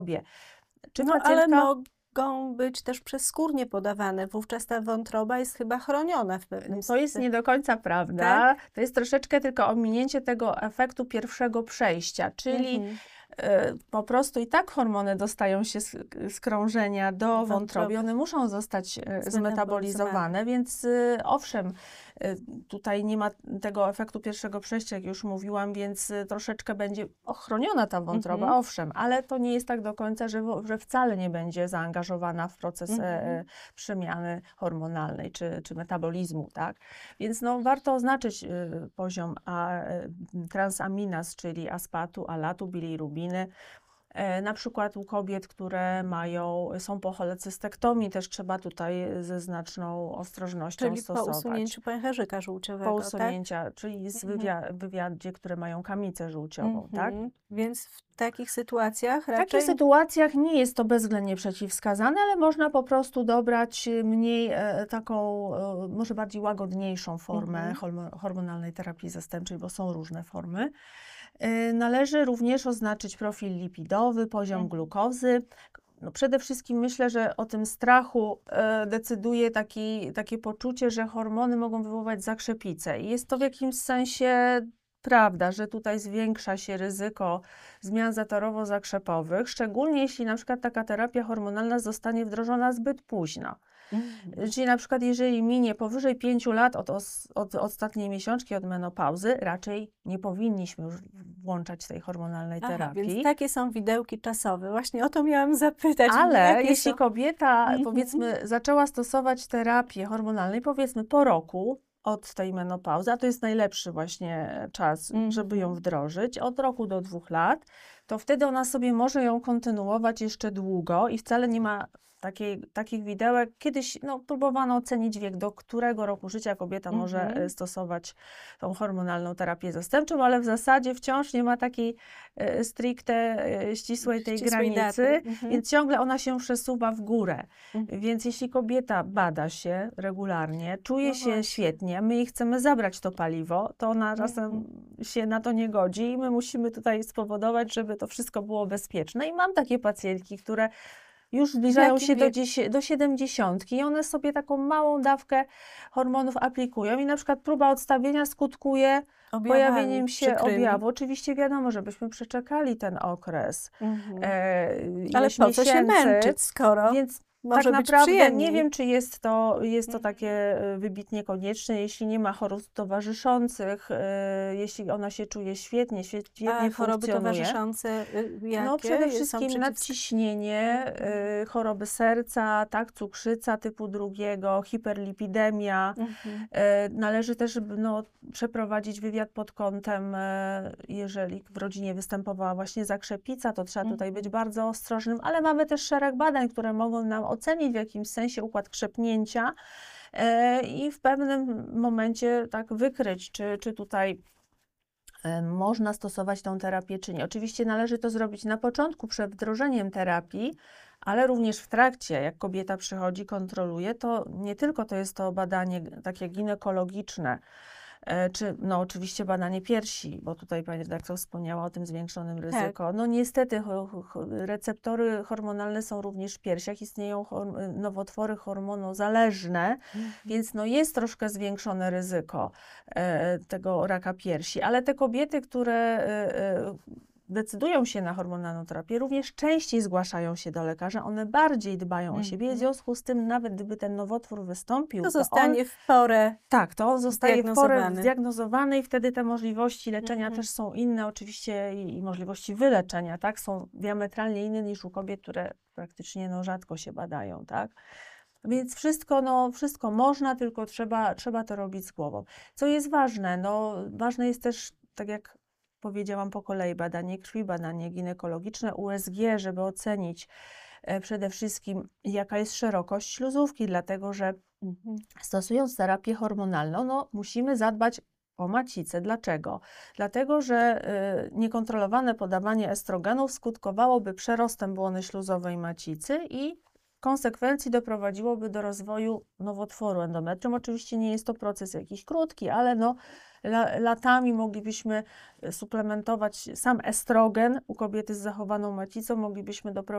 Czy No, ale pacjentka mogą być też przezskórnie podawane, wówczas ta wątroba jest chyba chroniona w pewnym to jest nie do końca prawda. Tak? To jest troszeczkę tylko ominięcie tego efektu pierwszego przejścia, czyli po prostu i tak hormony dostają się z krążenia do wątroby, one muszą zostać zmetabolizowane, więc owszem, tutaj nie ma tego efektu pierwszego przejścia, jak już mówiłam, więc troszeczkę będzie ochroniona ta wątroba, owszem, ale to nie jest tak do końca, że wcale nie będzie zaangażowana w proces przemiany hormonalnej czy metabolizmu, tak? Więc no, warto oznaczyć poziom transaminaz, czyli aspatu, alatu, bilirubiny. Na przykład u kobiet, które są po cholecystektomii, też trzeba tutaj ze znaczną ostrożnością Czyli stosować. po usunięciu pęcherzyka żółciowego, Po usunięciu, czyli wywiadzie, które mają kamicę żółciową, tak? Więc w takich sytuacjach W takich raczej sytuacjach nie jest to bezwzględnie przeciwwskazane, ale można po prostu dobrać mniej taką, może bardziej łagodniejszą formę hormonalnej terapii zastępczej, bo są różne formy. Należy również oznaczyć profil lipidowy, poziom glukozy. No przede wszystkim myślę, że o tym strachu decyduje takie poczucie, że hormony mogą wywoływać zakrzepicę. I jest to w jakimś sensie prawda, że tutaj zwiększa się ryzyko zmian zatorowo-zakrzepowych, szczególnie jeśli na przykład taka terapia hormonalna zostanie wdrożona zbyt późno. Czyli na przykład jeżeli minie powyżej 5 lat od ostatniej miesiączki, od menopauzy, raczej nie powinniśmy już włączać tej hormonalnej terapii. Więc takie są widełki czasowe. Właśnie o to miałam zapytać. Ale jeśli kobieta, powiedzmy, zaczęła stosować terapię hormonalną, powiedzmy po roku od tej menopauzy, a to jest najlepszy właśnie czas, żeby ją wdrożyć, od roku do 2 lat, to wtedy ona sobie może ją kontynuować jeszcze długo i wcale nie ma takich widełek. Kiedyś próbowano ocenić wiek, do którego roku życia kobieta może stosować tą hormonalną terapię zastępczą, ale w zasadzie wciąż nie ma takiej stricte ścisłej tej granicy, więc ciągle ona się przesuwa w górę. Więc jeśli kobieta bada się regularnie, czuje się świetnie, my jej chcemy zabrać to paliwo, to ona czasem się na to nie godzi i my musimy tutaj spowodować, żeby to wszystko było bezpieczne. I mam takie pacjentki, które już zbliżają się do 70 i one sobie taką małą dawkę hormonów aplikują i na przykład próba odstawienia skutkuje pojawieniem się objawu. Oczywiście wiadomo, żebyśmy przeczekali ten okres. Ale po co się męczyć, skoro może tak być naprawdę przyjemniej. nie wiem, czy jest to takie wybitnie konieczne, jeśli nie ma chorób towarzyszących, jeśli ona się czuje świetnie choroby funkcjonuje. towarzyszące jakie? No przede wszystkim nadciśnienie, choroby serca, tak, cukrzyca typu 2, hiperlipidemia. Należy też przeprowadzić wywiad pod kątem, jeżeli w rodzinie występowała właśnie zakrzepica, to trzeba tutaj być bardzo ostrożnym, ale mamy też szereg badań, które mogą nam ocenić w jakimś sensie układ krzepnięcia i w pewnym momencie tak wykryć, czy tutaj można stosować tą terapię, czy nie. Oczywiście należy to zrobić na początku, przed wdrożeniem terapii, ale również w trakcie, jak kobieta przychodzi, kontroluje, to nie tylko to jest to badanie takie ginekologiczne, czy oczywiście badanie piersi, bo tutaj pani redaktor wspomniała o tym zwiększonym ryzyko. Tak. No niestety receptory hormonalne są również w piersiach, istnieją nowotwory hormonozależne, więc jest troszkę zwiększone ryzyko tego raka piersi, ale te kobiety, które decydują się na hormonalną terapię, również częściej zgłaszają się do lekarza, one bardziej dbają o siebie, w związku z tym nawet gdyby ten nowotwór wystąpił, to zostanie w porę to zostaje w porę zdiagnozowany i wtedy te możliwości leczenia też są inne, oczywiście i możliwości wyleczenia, tak, są diametralnie inne niż u kobiet, które praktycznie rzadko się badają, tak. Więc wszystko można, tylko trzeba to robić z głową. Co jest ważne? Ważne jest też, tak jak powiedziałam po kolei, badanie krwi, badanie ginekologiczne, USG, żeby ocenić przede wszystkim, jaka jest szerokość śluzówki, dlatego że stosując terapię hormonalną, musimy zadbać o macicę. Dlaczego? Dlatego, że niekontrolowane podawanie estrogenów skutkowałoby przerostem błony śluzowej macicy i w konsekwencji doprowadziłoby do rozwoju nowotworu endometrium. Oczywiście nie jest to proces jakiś krótki, ale latami moglibyśmy suplementować sam estrogen u kobiety z zachowaną macicą, moglibyśmy